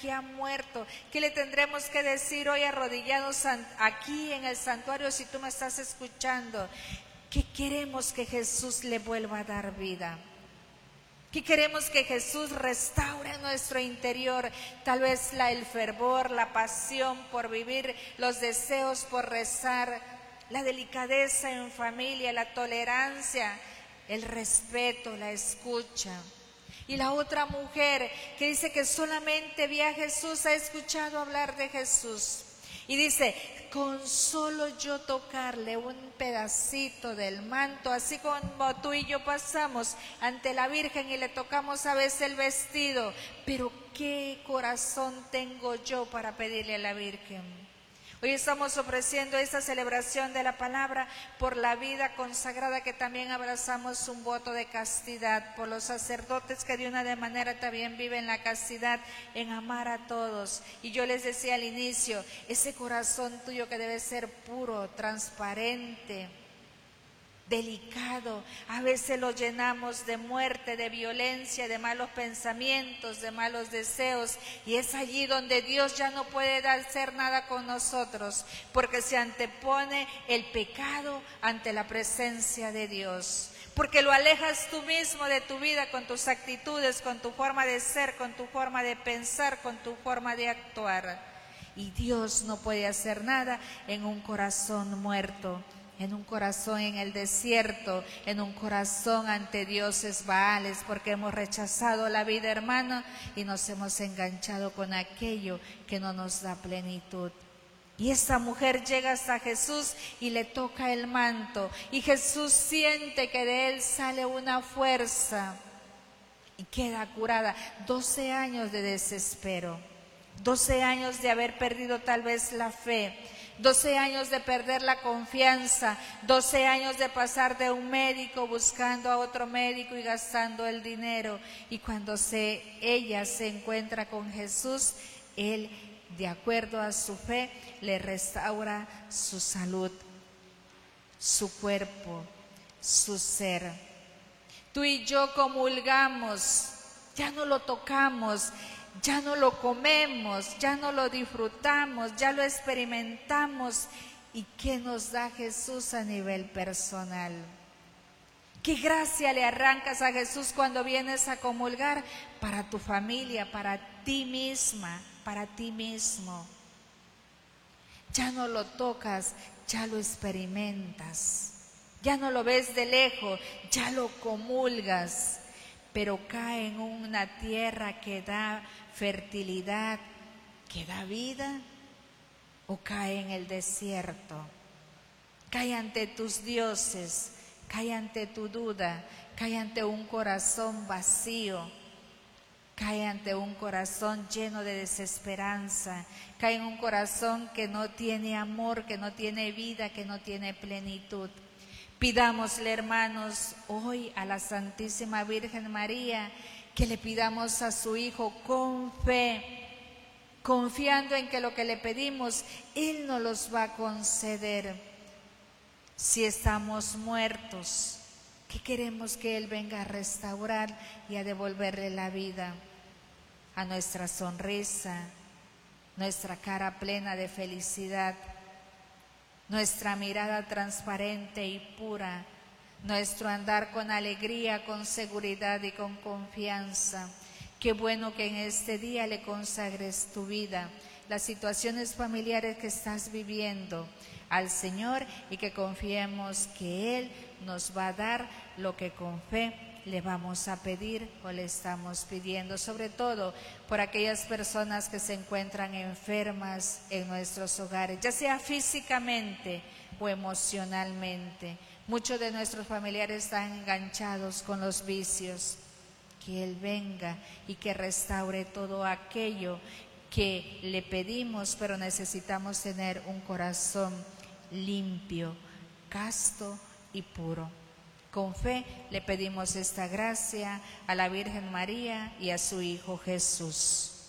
que ha muerto. ¿Qué le tendremos que decir hoy arrodillados aquí en el santuario si tú me estás escuchando? Que queremos que Jesús le vuelva a dar vida. Que queremos que Jesús restaure nuestro interior, tal vez el fervor, la pasión por vivir, los deseos por rezar, la delicadeza en familia, la tolerancia, el respeto, la escucha. Y la otra mujer que dice que solamente vio a Jesús, ha escuchado hablar de Jesús. Y dice, con solo yo tocarle un pedacito del manto, así como tú y yo pasamos ante la Virgen y le tocamos a veces el vestido, pero ¿qué corazón tengo yo para pedirle a la Virgen? Hoy estamos ofreciendo esta celebración de la palabra por la vida consagrada, que también abrazamos un voto de castidad, por los sacerdotes que de una manera también viven la castidad en amar a todos. Y yo les decía al inicio, ese corazón tuyo que debe ser puro, transparente, delicado, a veces lo llenamos de muerte, de violencia, de malos pensamientos, de malos deseos, y es allí donde Dios ya no puede hacer nada con nosotros, porque se antepone el pecado ante la presencia de Dios, porque lo alejas tú mismo de tu vida con tus actitudes, con tu forma de ser, con tu forma de pensar, con tu forma de actuar, y Dios no puede hacer nada en un corazón muerto, en un corazón en el desierto, en un corazón ante dioses baales, porque hemos rechazado la vida, hermano, y nos hemos enganchado con aquello que no nos da plenitud. Y esta mujer llega hasta Jesús y le toca el manto, y Jesús siente que de él sale una fuerza y queda curada. 12 años de desespero, 12 años de haber perdido tal vez la fe, 12 años de perder la confianza, 12 años de pasar de un médico buscando a otro médico y gastando el dinero. Y cuando ella se encuentra con Jesús, Él, de acuerdo a su fe, le restaura su salud, su cuerpo, su ser. Tú y yo comulgamos, ya no lo tocamos, ya no lo comemos, ya no lo disfrutamos, ya lo experimentamos. ¿Y qué nos da Jesús a nivel personal? ¿Qué gracia le arrancas a Jesús cuando vienes a comulgar? Para tu familia, para ti misma, para ti mismo. Ya no lo tocas, ya lo experimentas. Ya no lo ves de lejos, ya lo comulgas. Pero cae en una tierra que da fertilidad, que da vida, o cae en el desierto, cae ante tus dioses, cae ante tu duda, cae ante un corazón vacío, cae ante un corazón lleno de desesperanza, cae en un corazón que no tiene amor, que no tiene vida, que no tiene plenitud. Pidámosle, hermanos, hoy a la Santísima Virgen María, que le pidamos a su Hijo con fe, confiando en que lo que le pedimos, Él nos los va a conceder. Si estamos muertos, ¿qué queremos? Que Él venga a restaurar y a devolverle la vida, a nuestra sonrisa, nuestra cara plena de felicidad, nuestra mirada transparente y pura, nuestro andar con alegría, con seguridad y con confianza. Qué bueno que en este día le consagres tu vida, las situaciones familiares que estás viviendo al Señor, y que confiemos que Él nos va a dar lo que con fe le vamos a pedir o le estamos pidiendo, sobre todo por aquellas personas que se encuentran enfermas en nuestros hogares, ya sea físicamente o emocionalmente. Muchos de nuestros familiares están enganchados con los vicios. Que Él venga y que restaure todo aquello que le pedimos, pero necesitamos tener un corazón limpio, casto y puro. Con fe le pedimos esta gracia a la Virgen María y a su Hijo Jesús.